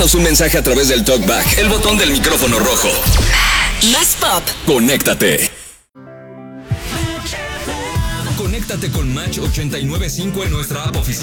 Mándanos un mensaje a través del TalkBack, el botón del micrófono rojo. Más pop. Conéctate. Conéctate con Match 89.5 en nuestra app oficial.